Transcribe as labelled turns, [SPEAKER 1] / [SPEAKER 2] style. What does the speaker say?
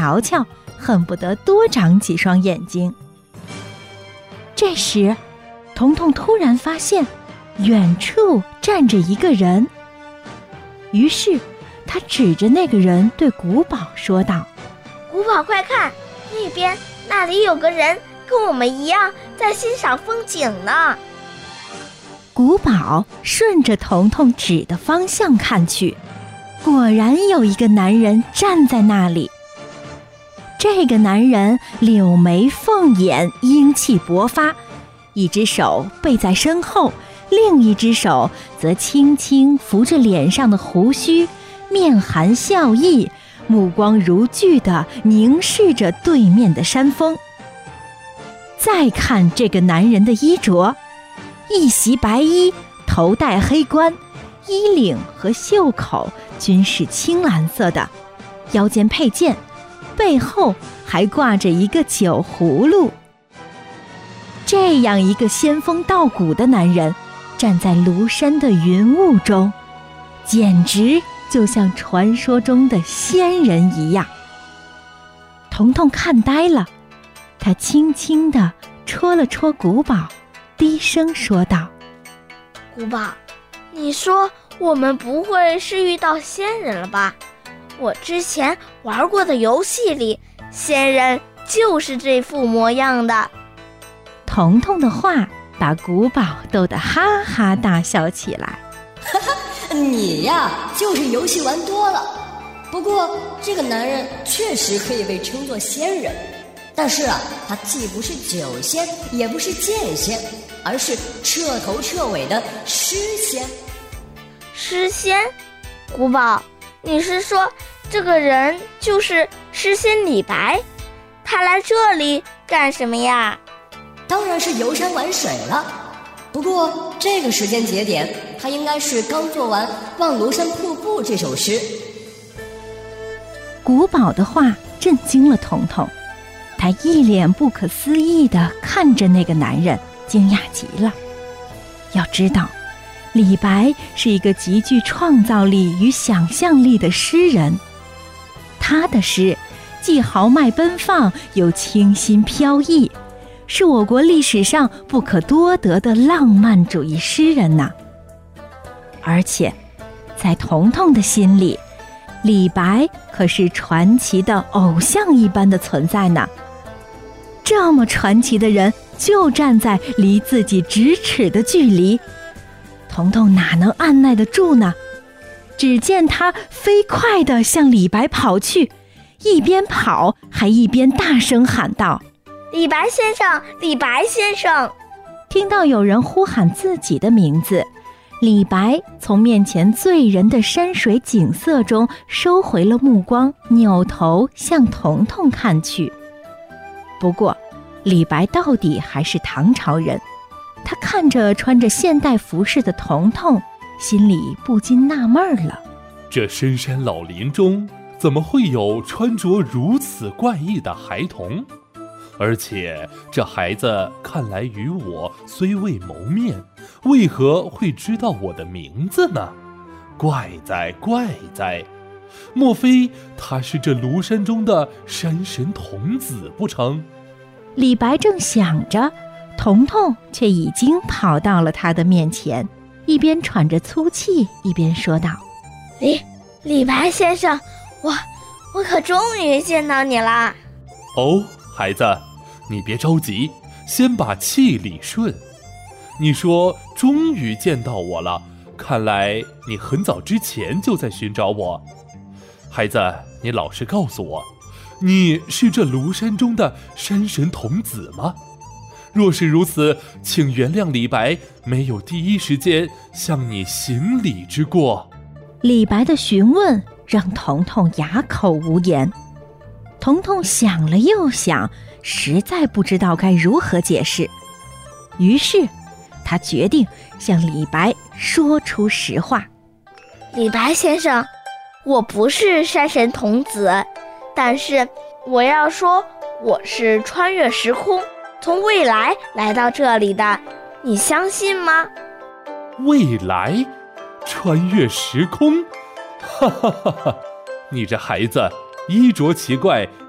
[SPEAKER 1] 瞧瞧，恨不得多长几双眼睛。这时，彤彤突然发现远处站着一个人，于是他指着那个人对古堡说道：
[SPEAKER 2] 古堡，快看，那边那里有个人跟我们一样在欣赏风景呢。
[SPEAKER 1] 古堡顺着彤彤指的方向看去，果然有一个男人站在那里。这个男人柳眉凤眼，英气勃发，一只手背在身后，另一只手则轻轻扶着脸上的胡须，面含笑意，目光如炬地凝视着对面的山峰。再看这个男人的衣着，一袭白衣，头戴黑冠，衣领和袖口均是青蓝色的，腰间佩剑，背后还挂着一个酒葫芦。这样一个仙风道骨的男人，站在庐山的云雾中，简直就像传说中的仙人一样。彤彤看呆了，他轻轻地戳了戳古堡，低声说道：
[SPEAKER 2] 古堡，你说我们不会是遇到仙人了吧？我之前玩过的游戏里，仙人就是这副模样的。
[SPEAKER 1] 彤彤的话把古堡逗得哈哈大笑起来。
[SPEAKER 3] 你呀，就是游戏玩多了。不过这个男人确实可以被称作仙人，但是啊，他既不是酒仙，也不是剑仙，而是彻头彻尾的诗仙。
[SPEAKER 2] 诗仙？古堡，你是说这个人就是诗仙李白？他来这里干什么呀？
[SPEAKER 3] 当然是游山玩水了。不过这个时间节点，他应该是刚做完《望庐山瀑布》这首诗。
[SPEAKER 1] 古堡的话震惊了彤彤，他一脸不可思议地看着那个男人，惊讶极了。要知道，李白是一个极具创造力与想象力的诗人，他的诗既豪迈奔放，又清新飘逸，是我国历史上不可多得的浪漫主义诗人呐。而且在彤彤的心里，李白可是传奇的偶像一般的存在呢。这么传奇的人就站在离自己咫尺的距离，彤彤哪能按耐得住呢？只见他飞快地向李白跑去，一边跑还一边大声喊道：
[SPEAKER 2] 李白先生，李白先生！
[SPEAKER 1] 听到有人呼喊自己的名字，李白从面前醉人的山水景色中收回了目光，扭头向彤彤看去。不过李白到底还是唐朝人，他看着穿着现代服饰的彤彤，心里不禁纳闷了：
[SPEAKER 4] 这深山老林中怎么会有穿着如此怪异的孩童？而且这孩子看来与我虽未谋面，为何会知道我的名字呢？怪哉怪哉，莫非他是这庐山中的山神童子不成？
[SPEAKER 1] 李白正想着，彤彤却已经跑到了他的面前，一边喘着粗气，一边说道：
[SPEAKER 2] 李白先生，我可终于见到你啦！
[SPEAKER 4] 哦，孩子，你别着急，先把气理顺。你说终于见到我了，看来你很早之前就在寻找我。孩子，你老实告诉我，你是这庐山中的山神童子吗？若是如此，请原谅李白没有第一时间向你行礼之过。
[SPEAKER 1] 李白的询问让彤彤哑口无言。彤彤想了又想，实在不知道该如何解释，于是他决定向李白说出实话：
[SPEAKER 2] 李白先生，我不是山神童子，但是我要说我是穿越时空，从未来来到这里的，你相信吗？
[SPEAKER 4] 未来？穿越时空？哈哈哈哈！你这孩子衣着奇怪，